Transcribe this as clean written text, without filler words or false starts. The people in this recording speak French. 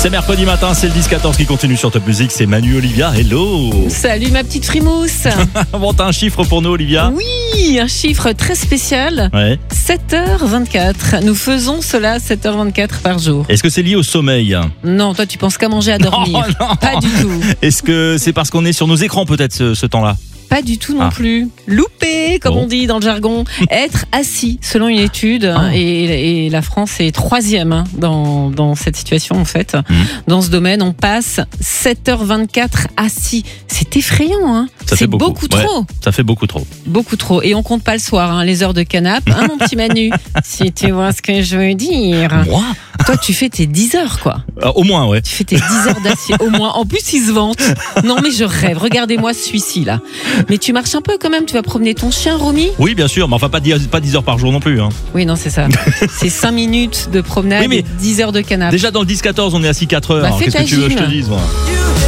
C'est mercredi matin, c'est le 10-14 qui continue sur Top Music. C'est Manu, Olivia, hello. Salut ma petite frimousse. Bon, t'as un chiffre pour nous, Olivia? Oui, un chiffre très spécial. Ouais. 7h24. Nous faisons cela 7h24 par jour. Est-ce que c'est lié au sommeil? Non, toi tu penses qu'à manger, à dormir. Non. Pas du tout. Est-ce que c'est parce qu'on est sur nos écrans peut-être ce temps-là? Pas du tout non plus. Loupé, comme on dit dans le jargon. Être assis, selon une étude, et la France est 3e dans cette situation en fait. Dans ce domaine, on passe 7h24 assis. C'est effrayant, hein. C'est beaucoup trop. Ouais, ça fait beaucoup trop. Beaucoup trop. Et on compte pas le soir, les heures de canap', mon petit Manu. Si tu vois ce que je veux dire. Moi? Toi, tu fais tes 10 heures, quoi. Au moins, ouais. Tu fais tes 10 heures d'assis, au moins. En plus, il se vante. Non, mais je rêve. Regardez-moi celui-ci, là. Mais tu marches un peu quand même. Tu vas promener ton chien, Romy? Oui, bien sûr, mais enfin pas 10 heures par jour non plus. Hein. Oui, non, c'est ça. C'est 5 minutes de promenade, oui, mais 10 heures de canap'. Déjà dans le 10-14, on est assis 4 heures. Bah, Qu'est-ce que tu veux que je te dise, moi?